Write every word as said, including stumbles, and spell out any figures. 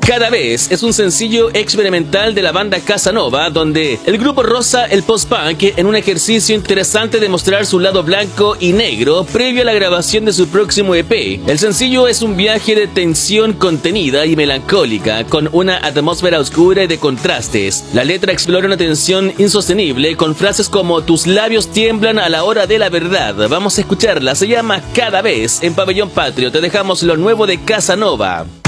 Cada vez es un sencillo experimental de la banda Casanova, donde el grupo roza el post-punk en un ejercicio interesante de mostrar su lado blanco y negro previo a la grabación de su próximo E P. El sencillo es un viaje de tensión contenida y melancólica, con una atmósfera oscura y de contrastes. La letra explora una tensión insostenible con frases como "tus labios tiemblan a la hora de la verdad". Vamos a escucharla, se llama Cada vez en Pabellón Patrio. Te dejamos lo nuevo de Casanova.